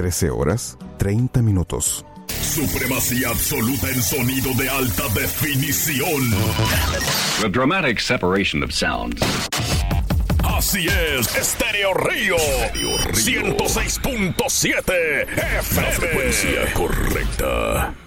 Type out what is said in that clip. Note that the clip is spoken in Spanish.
13 horas, 30 minutos. Supremacía absoluta en sonido de alta definición. The dramatic separation of sounds. Así es, Estéreo Río 106.7 FM. La frecuencia correcta.